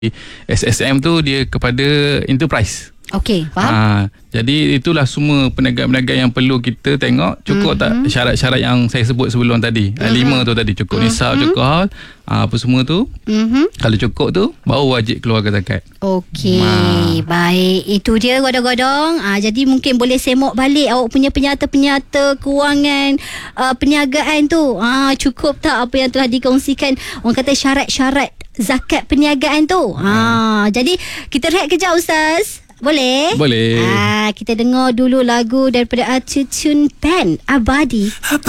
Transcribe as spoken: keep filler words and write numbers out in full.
S S M tu dia kepada enterprise. Okey, faham. Ha, jadi itulah semua peniaga-peniaga yang perlu kita tengok cukup mm-hmm. tak syarat-syarat yang saya sebut sebelum tadi. Mm-hmm. Lima tu tadi cukup mm-hmm. nisab, cukup hal, ha, apa semua tu. Mm-hmm. Kalau cukup tu baru wajib keluarkan zakat. Okey, ha. Baik. Itu dia godong-godong. Ha, jadi mungkin boleh semok balik awak punya penyata-penyata kewangan uh, perniagaan tu. Ha, cukup tak apa yang telah dikongsikan? Orang kata syarat-syarat zakat perniagaan tu. Ha, ha. Jadi kita rehat kejap Ustaz. Boleh? Boleh. Ah, kita dengar dulu lagu daripada Attitude Band, Abadi.